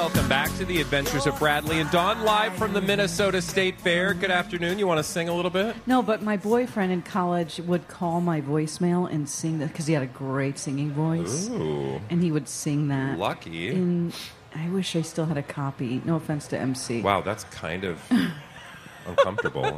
welcome back to the Adventures of Bradley and Dawn, live from the Minnesota State Fair. Good afternoon. You want to sing a little bit? No, but my boyfriend in college would call my voicemail and sing that because he had a great singing voice. Ooh. And he would sing that. Lucky. And I wish I still had a copy. No offense to MC. Wow, that's kind of uncomfortable.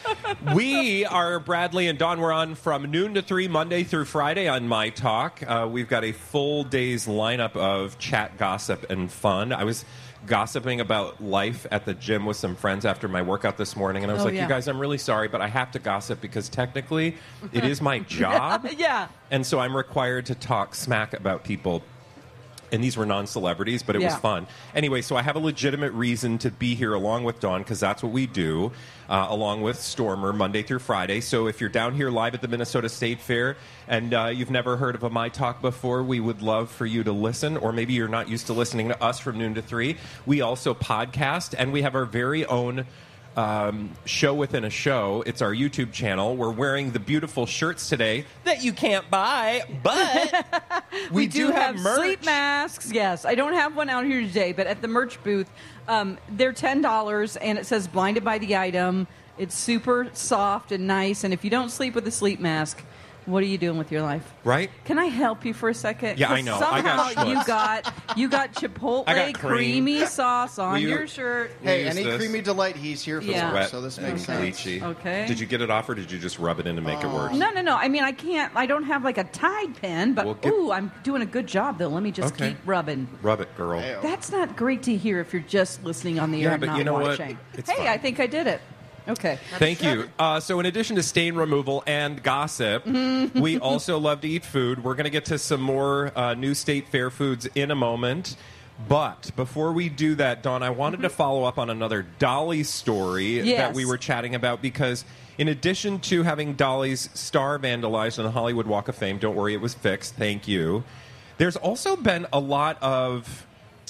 We are Bradley and Dawn. We're on from noon to 3, Monday through Friday on My Talk. We've got a full day's lineup of chat, gossip, and fun. I was gossiping about life at the gym with some friends after my workout this morning, and I was you guys, I'm really sorry, but I have to gossip because technically it is my job. Yeah. And so I'm required to talk smack about people. And these were non-celebrities, but it was fun. Anyway, so I have a legitimate reason to be here along with Dawn, because that's what we do, along with Stormer, Monday through Friday. So if you're down here live at the Minnesota State Fair and you've never heard of a My Talk before, we would love for you to listen, or maybe you're not used to listening to us from noon to 3. We also podcast, and we have our very own show within a show. It's our YouTube channel. We're wearing the beautiful shirts today that you can't buy, but we do have merch. Sleep masks. Yes, I don't have one out here today, but at the merch booth, they're $10, and it says "Blinded by the Item." It's super soft and nice, and if you don't sleep with a sleep mask, what are you doing with your life? Right? Can I help you for a second? Yeah, I know. Somehow I got you got Chipotle creamy sauce on your shirt. Hey, any creamy delight, he's here for that, so this makes sense. Bleachy. Okay. Did you get it off, or did you just rub it in to make it worse? No. I mean, I can't. I don't have like a Tide pen, but I'm doing a good job though. Let me just keep rubbing. Rub it, girl. Hey-o. That's not great to hear if you're just listening on the air and but not you know watching. what? It's Hey, fine. I think I did it. Okay. Thank you. So in addition to stain removal and gossip, we also love to eat food. We're going to get to some more new State Fair foods in a moment. But before we do that, Dawn, I wanted to follow up on another Dolly story that we were chatting about, because in addition to having Dolly's star vandalized on the Hollywood Walk of Fame, don't worry, it was fixed, thank you, there's also been a lot of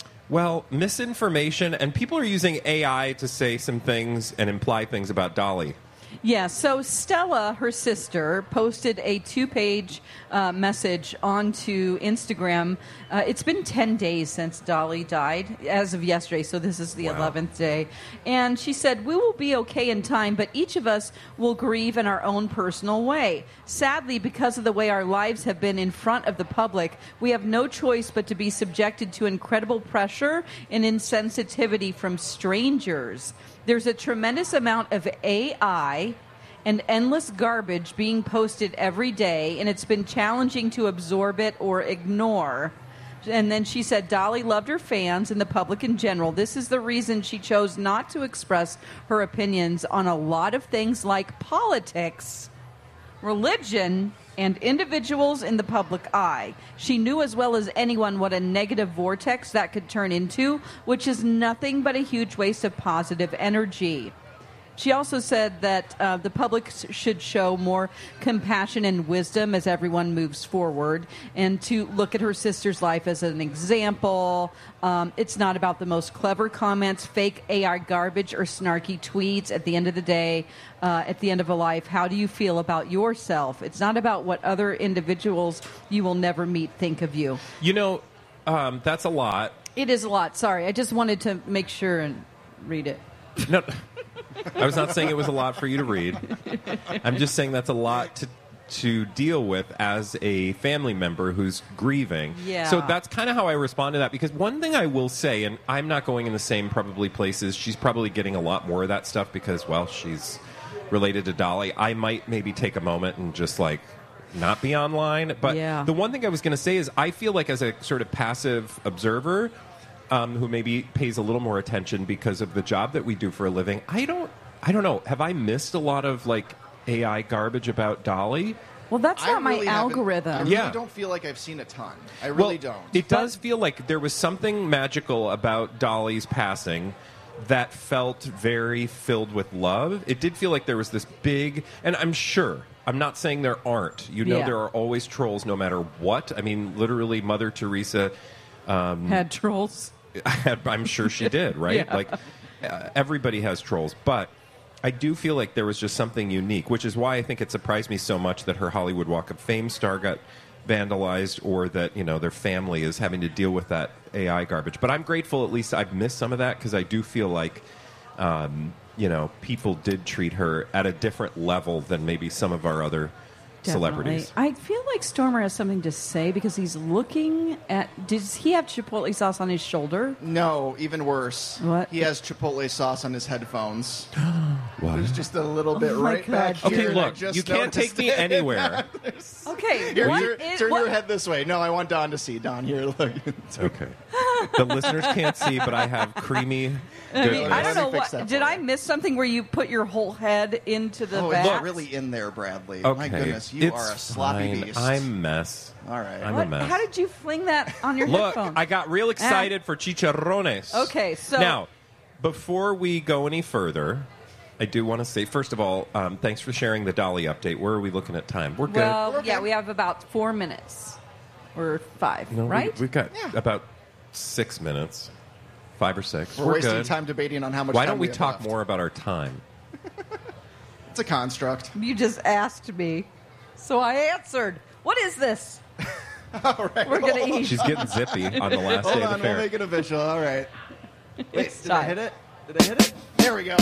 misinformation, and people are using AI to say some things and imply things about Dolly. Yeah, so Stella, her sister, posted a 2-page message onto Instagram. It's been 10 days since Dolly died, as of yesterday, so this is the 11th day. And she said, "We will be okay in time, but each of us will grieve in our own personal way. Sadly, because of the way our lives have been in front of the public, we have no choice but to be subjected to incredible pressure and insensitivity from strangers. There's a tremendous amount of AI and endless garbage being posted every day, and it's been challenging to absorb it or ignore." And then she said Dolly loved her fans and the public in general. This is the reason she chose not to express her opinions on a lot of things like politics, religion, and individuals in the public eye. She knew as well as anyone what a negative vortex that could turn into, which is nothing but a huge waste of positive energy. She also said that the public should show more compassion and wisdom as everyone moves forward, and to look at her sister's life as an example. It's not about the most clever comments, fake AI garbage, or snarky tweets. At the end of the day, at the end of a life, how do you feel about yourself? It's not about what other individuals you will never meet think of you. You know, that's a lot. It is a lot. Sorry. I just wanted to make sure and read it. No, I was not saying it was a lot for you to read. I'm just saying that's a lot to deal with as a family member who's grieving. Yeah. So that's kind of how I respond to that, because one thing I will say, and I'm not going in the same probably places, she's probably getting a lot more of that stuff because, well, she's related to Dolly. I might maybe take a moment and just not be online. But the one thing I was going to say is I feel like as a sort of passive observer, who maybe pays a little more attention because of the job that we do for a living, I don't know. Have I missed a lot of AI garbage about Dolly? Well, that's not my algorithm. I really don't feel like I've seen a ton. I really don't. It does feel like there was something magical about Dolly's passing that felt very filled with love. It did feel like there was this big, and I'm not saying there aren't. There are always trolls no matter what. I mean, literally Mother Teresa had trolls. I'm sure she did, right? Everybody has trolls, but I do feel like there was just something unique, which is why I think it surprised me so much that her Hollywood Walk of Fame star got vandalized or that their family is having to deal with that AI garbage. But I'm grateful at least I've missed some of that because I do feel like people did treat her at a different level than maybe some of our other celebrities. I feel like Stormer has something to say because he's looking at... Does he have Chipotle sauce on his shoulder? No, even worse. What? He has Chipotle sauce on his headphones. What? There's just a little bit right back God. here. Okay, look, you can't take me anywhere. Okay, Here, turn your head this way. No, I want Don to see. Don, here, look. Okay. The listeners can't see, but I have creamy... I don't know. Did Did I miss something where you put your whole head into the vat? It's really in there, Bradley. Okay. My goodness, you are a sloppy beast. I'm a mess. All right. I'm a mess. How did you fling that on your Look, headphones? I got real excited for chicharrones. Okay, so... Now, before we go any further, I do want to say, first of all, thanks for sharing the Dolly update. Where are we looking at time? We're good. Well, yeah, we have about 4 minutes. Or 5, right? We've got about 6 minutes. 5 or 6. We're wasting good. time debating on how much Why time don't we have talk left. more about our time? It's a construct. You just asked me, so I answered. What is this? All right. We're going to eat. She's getting zippy on the last Hold day of on, the fair. we'll make it official. All right. Wait, It's did I time. hit it? Did I hit it? There we go.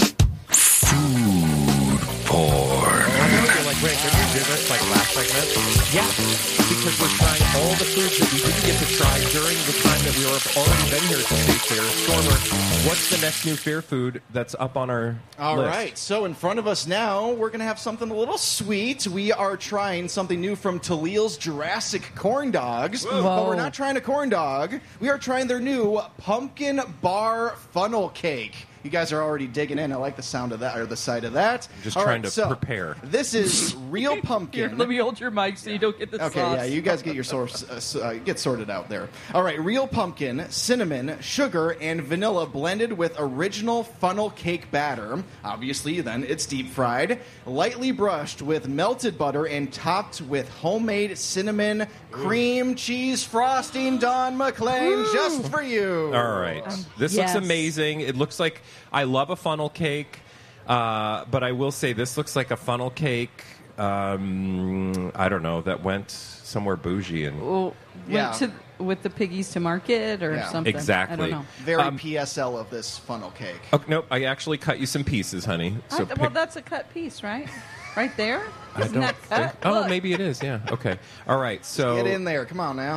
You're like, wait, did we do this like last segment? Yeah, because we're trying all the foods that we didn't get to try during the time that we were already been here at the State Fair. Stormer, what's the next new fair food that's up on our All list? right, so in front of us now, we're going to have something a little sweet. We are trying something new from Taleil's Jurassic Corn Dogs. Whoa. But we're not trying a corn dog. We are trying their new pumpkin bar funnel cake. You guys are already digging in. I like the sound of that, or the sight of that. Just All trying right, to so prepare. This is real Here, pumpkin. let me hold your mic so you don't get the Okay, sauce. yeah, you guys get your source, get sorted out there. All right, real pumpkin, cinnamon, sugar, and vanilla blended with original funnel cake batter. Obviously, then it's deep fried, lightly brushed with melted butter, and topped with homemade cinnamon cream cheese frosting. Don McLean, just for you. All right. This yes. looks amazing. It looks like I love a funnel cake, but I will say this looks like a funnel cake, I don't know, that went somewhere bougie. And Well, Yeah. with the piggies to market or Yeah. something. Exactly. I don't know. Very PSL of this funnel cake. Oh, nope, I actually cut you some pieces, honey. So well, that's a cut piece, right? Right there? I Isn't don't that cut? think- Oh, Look. maybe it is, yeah. Okay. All right, so... Get in there. Come on now.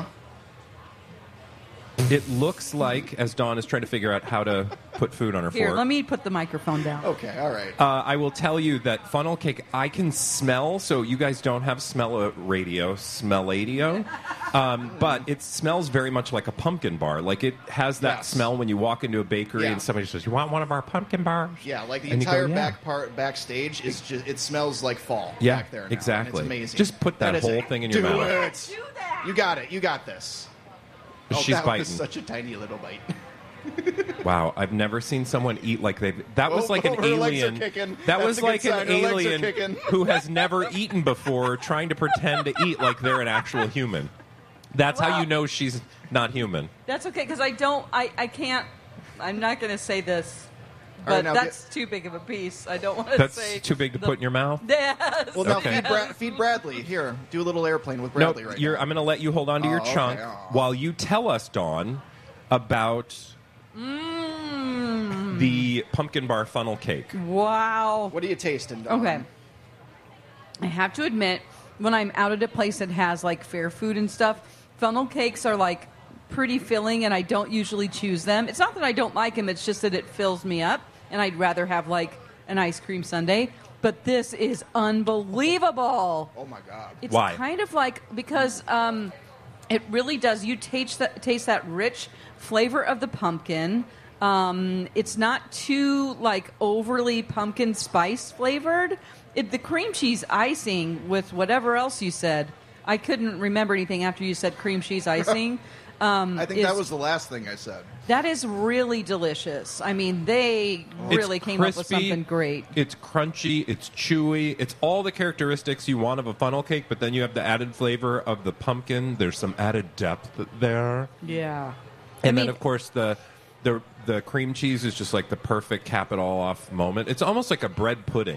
It looks like, as Dawn is trying to figure out how to put food on her Here, fork. let me put the microphone down. Okay, all right. I will tell you that funnel cake, I can smell, so you guys don't have smelladio, but it smells very much like a pumpkin bar. Like it has that Yes. smell when you walk into a bakery Yeah. and somebody says, "You want one of our pumpkin bars?" Yeah, like the And you go, entire "Yeah." back part backstage is just—it smells like fall. Yeah, back there now, and exactly. It's amazing. Just put that is whole it. thing in your Do mouth. it. Do that. You got it. You got this. She's that biting. was such a tiny little bite. Wow, I've never seen someone eat like they. That was Oh, like an her legs are alien. kicking. That That's was a good like an sign. Her legs are alien kicking. who has never eaten before, trying to pretend to eat like they're an actual human. That's how Well- you know she's not human. That's okay, because I can't, I'm not going to say this, All right, but now that's too big of a piece. I don't want to That's say. too big to put in your mouth. Yes. Well, now Okay. feed Bradley. Here, do a little airplane with No, Bradley right I'm now. going to let you hold on to your okay. chunk Aw. while you tell us, Dawn, about the pumpkin bar funnel cake. Wow. What are you tasting, Don? Okay. I have to admit, when I'm out at a place that has like fair food and stuff, funnel cakes are like pretty filling, and I don't usually choose them. It's not that I don't like them; it's just that it fills me up, and I'd rather have like an ice cream sundae. But this is unbelievable. Oh my God. It's Why? kind of like because it really does. You taste that rich flavor of the pumpkin. It's not too like overly pumpkin spice flavored. The cream cheese icing with whatever else you said. I couldn't remember anything after you said cream cheese icing. I think that was the last thing I said. That is really delicious. I mean, they really It's came up with crispy, something great. It's crunchy. It's chewy. It's all the characteristics you want of a funnel cake, but then you have the added flavor of the pumpkin. There's some added depth there. Yeah. And then, of course, the cream cheese is just like the perfect cap it all off moment. It's almost like a bread pudding.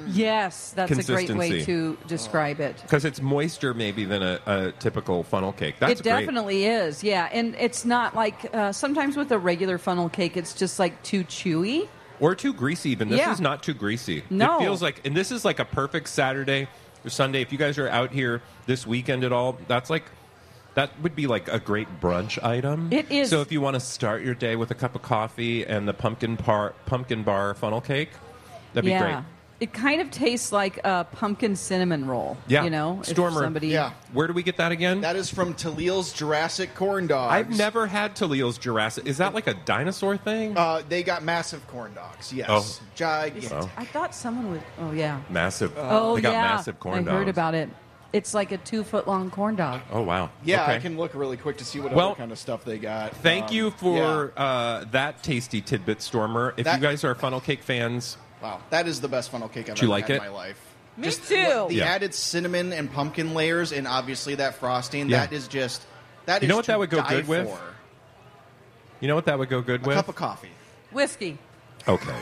Yes, that's a great way Consistency. to describe it. Because it's moister maybe than a typical funnel cake. That's It great. definitely is, yeah. And it's not like sometimes with a regular funnel cake, it's just like too chewy. Or too greasy even. This Yeah. is not too greasy. No. It feels like, and this is like a perfect Saturday or Sunday. If you guys are out here this weekend at all, that would be like a great brunch item. It is. So if you want to start your day with a cup of coffee and the pumpkin bar funnel cake, that'd be great. It kind of tastes like a pumpkin cinnamon roll. Yeah. You know? If Stormer. somebody... Yeah. Where do we get that again? That is from Talil's Jurassic Corn Dogs. I've never had Talil's Jurassic. Is that like a dinosaur thing? They got massive corn dogs, yes. Oh. Gigantic. Oh. I thought someone would... Oh, yeah. Massive. Oh, they got yeah. massive corn dogs. I heard about it. It's like a 2-foot-long corn dog. Oh, wow. Yeah, Okay. I can look really quick to see what Well, other kind of stuff they got. Thank you for yeah. that tasty tidbit, Stormer. If That- you guys are funnel cake fans, Wow, that is the best funnel cake I've Do you ever like had it? in my life. Me Just too. The Yeah. added cinnamon and pumpkin layers, and obviously that frosting. Yeah. That is just that. You know is what to that would go die good with? for. you know what that would go good A with? cup of coffee. Whiskey. Okay.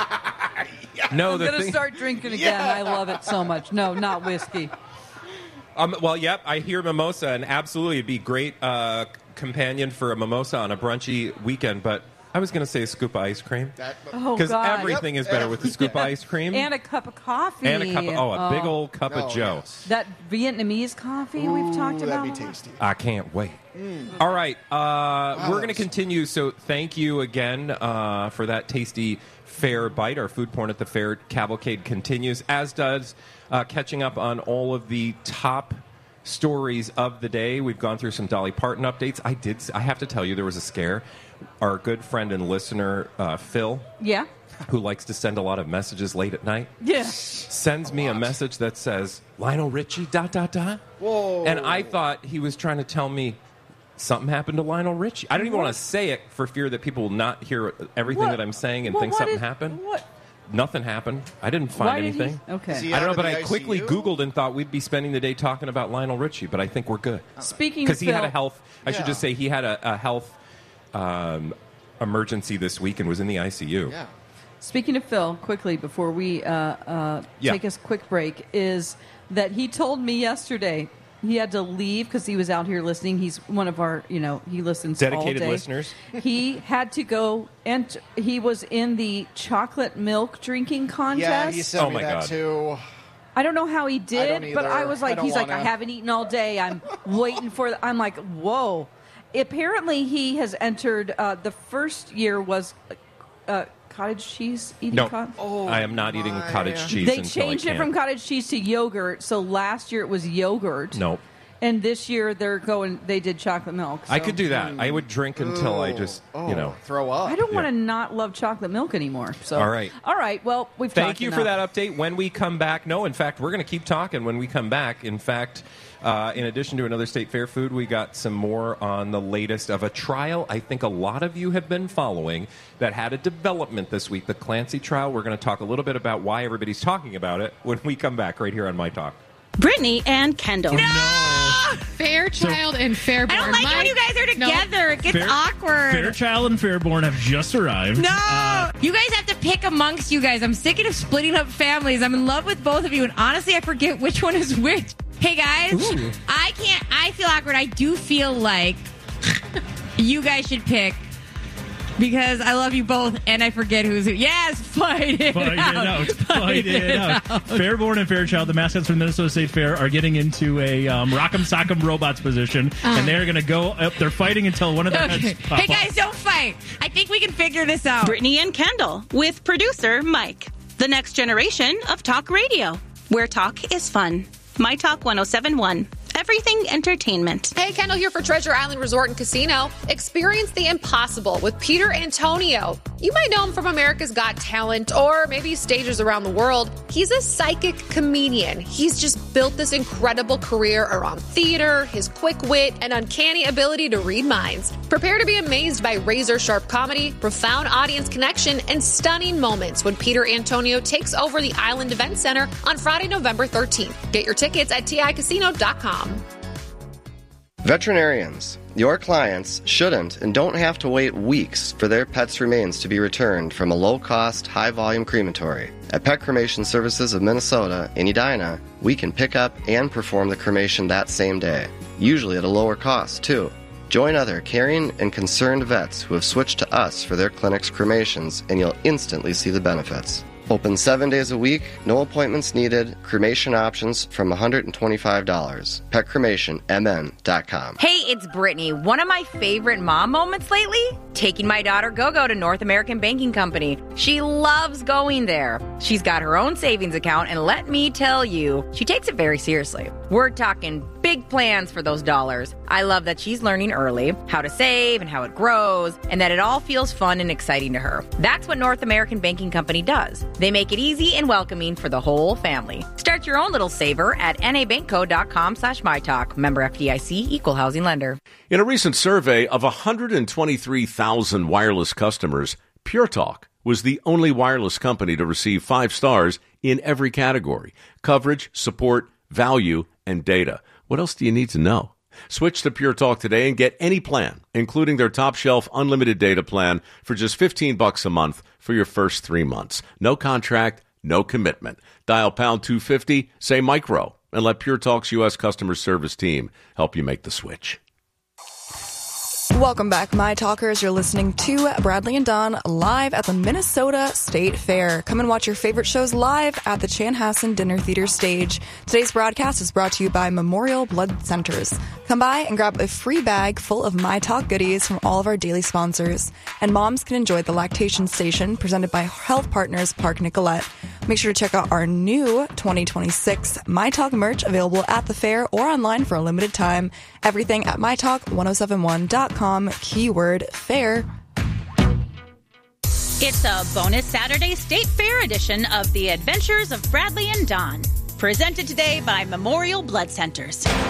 No, I'm the going to thing. start drinking again. Yeah. I love it so much. No, not whiskey. Well, yep, I hear mimosa, and absolutely it'd be great companion for a mimosa on a brunchy weekend. But I was going to say a scoop of ice cream That, Oh, because God. everything Yep. is better with a scoop of ice cream And a cup of coffee. And a cup. A big old cup Oh, of Joe. yes. That Vietnamese coffee we've talked Ooh, about. that'd be tasty. I can't wait. All right, we're going to that's- continue. So thank you again for that tasty fair bite. Our food porn at the fair cavalcade continues, as does catching up on all of the top stories of the day. We've gone through some Dolly Parton updates. I have to tell you, there was a scare. Our good friend and listener, Phil, Yeah. who likes to send a lot of messages late at night, Yeah. sends me a message that says, Lionel Richie, ... Whoa. And I thought he was trying to tell me something happened to Lionel Richie. I don't even want to say it for fear that people will not hear everything What? that I'm saying and Well, think what something is- happened. What? Nothing happened. I didn't find Why did he- anything. Okay. Is he I don't know, out but of I the quickly ICU? Googled and thought we'd be spending the day talking about Lionel Richie, but I think we're good. Speaking Because of he had Phil- a health, I should Yeah. just say he had a health emergency this week and was in the ICU. Yeah. Speaking of Phil, quickly before we take a quick break, is that he told me yesterday he had to leave because he was out here listening. He's one of our, he listens Dedicated all day. listeners. He had to go, and he was in the chocolate milk drinking contest. Yeah, he sent Oh me my that God. too. I don't know how he did, don't but I either. was I like, don't he's like, I wanna. haven't eaten all day. I'm waiting for. I'm like, whoa. Apparently, he has entered. The first year was cottage cheese eating. No, Oh, I am not eating my. cottage cheese. They until I changed it can. from cottage cheese to yogurt. So last year it was yogurt. Nope. And this year they did chocolate milk. I so- could do that. I would drink until I just, throw up. I don't want Yeah. to not love chocolate milk anymore. So All right. all right. Well, we've Thank talked you for enough. that update. When we come back, no, in fact, we're going to keep talking when we come back. In fact, in addition to another state fair food, we got some more on the latest of a trial I think a lot of you have been following that had a development this week, the Clancy trial. We're going to talk a little bit about why everybody's talking about it when we come back right here on My Talk. Brittany and Kendall. Fairchild and Fairborn. I don't like it when you guys are together. It gets awkward. Fairchild and Fairborn have just arrived. No! You guys have to pick amongst you guys. I'm sick of splitting up families. I'm in love with both of you, and honestly, I forget which one is which. Hey, guys, I feel awkward. I do feel like you guys should pick because I love you both, and I forget who's who. Yes, fight it out. Fight it out. Fairborn and Fairchild, the mascots from the Minnesota State Fair, are getting into a Rock'em Sock'em Robots position, and they're going to go up. They're fighting until one of their heads pop Hey, guys, don't fight. I think we can figure this out. Brittany and Kendall with producer Mike. The next generation of talk radio, where talk is fun. My Talk 107.1. Everything entertainment. Hey, Kendall here for Treasure Island Resort and Casino. Experience the impossible with Peter Antonio. You might know him from America's Got Talent or maybe stages around the world. He's a psychic comedian. He's just built this incredible career around theater, his quick wit, and uncanny ability to read minds. Prepare to be amazed by razor-sharp comedy, profound audience connection, and stunning moments when Peter Antonio takes over the Island Event Center on Friday, November 13th. Get your tickets at TICasino.com. Veterinarians, Your clients shouldn't and don't have to wait weeks for their pet's remains to be returned from a low-cost, high-volume crematory. At Pet Cremation Services of Minnesota in Edina, we can pick up and perform the cremation that same day, usually at a lower cost, too. Join other caring and concerned vets who have switched to us for their clinic's cremations, and you'll instantly see the benefits. Open 7 days a week, no appointments needed, cremation options from $125. PetCremationMN.com. Hey, it's Brittany. One of my favorite mom moments lately? Taking my daughter Gogo to North American Banking Company. She loves going there. She's got her own savings account, and let me tell you, she takes it very seriously. We're talking big plans for those dollars. I love that she's learning early how to save and how it grows, and that it all feels fun and exciting to her. That's what North American Banking Company does. They make it easy and welcoming for the whole family. Start your own little saver at nabankco.com/mytalk. Member FDIC, equal housing lender. In a recent survey of 123,000 wireless customers, Pure Talk was the only wireless company to receive 5 stars in every category: coverage, support, value, and data. What else do you need to know? Switch to Pure Talk today and get any plan, including their top shelf unlimited data plan for just $15 a month for your first 3 months. No contract, no commitment. Dial pound 250, say micro, and let Pure Talk's U.S. customer service team help you make the switch. Welcome back, My Talkers. You're listening to Bradley and Dawn live at the Minnesota State Fair. Come and watch your favorite shows live at the Chanhassen Dinner Theater stage. Today's broadcast is brought to you by Memorial Blood Centers. Come by and grab a free bag full of My Talk goodies from all of our daily sponsors. And moms can enjoy the Lactation Station presented by Health Partners Park Nicollet. Make sure to check out our new 2026 My Talk merch available at the fair or online for a limited time. Everything at mytalk1071.com, keyword fair. It's a bonus Saturday State Fair edition of The Adventures of Bradley and Dawn. Presented today by Memorial Blood Centers.